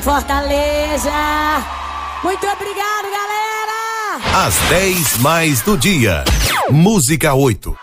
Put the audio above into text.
em Fortaleza. Muito obrigado, galera! Às 10 mais do dia. Música 8.